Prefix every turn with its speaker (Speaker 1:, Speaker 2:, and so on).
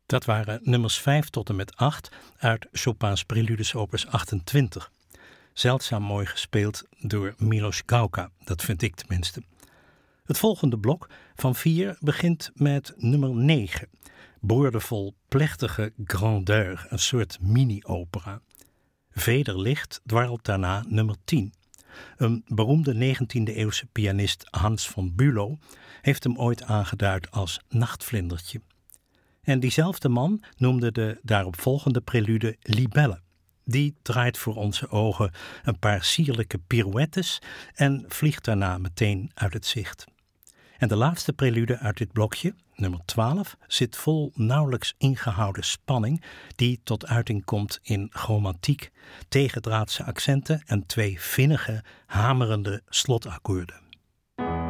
Speaker 1: Dat waren nummers 5 tot en met 8 uit Chopin's Preludes opus 28. Zeldzaam mooi gespeeld door Milos Gauka, dat vind ik tenminste. Het volgende blok van 4 begint met nummer 9. Boordevol plechtige grandeur, een soort mini-opera. Vederlicht dwarrelt daarna nummer 10. Een beroemde 19e-eeuwse pianist Hans von Bülow heeft hem ooit aangeduid als nachtvlindertje. En diezelfde man noemde de daaropvolgende prelude Libelle. Die draait voor onze ogen een paar sierlijke pirouettes en vliegt daarna meteen uit het zicht. En de laatste prelude uit dit blokje, nummer 12, zit vol nauwelijks ingehouden spanning die tot uiting komt in chromatiek, tegendraadse accenten en 2 vinnige, hamerende slotakkoorden.